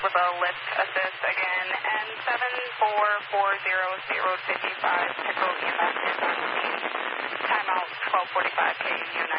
with a lift assist again. And 7440055, Pickle EMS is on scene. Timeout 12:45 KU